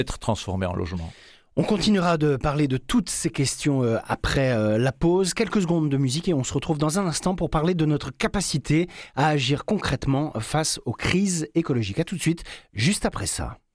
être transformés en logement. On continuera de parler de toutes ces questions après la pause. Quelques secondes de musique et on se retrouve dans un instant pour parler de notre capacité à agir concrètement face aux crises écologiques. À tout de suite, juste après ça.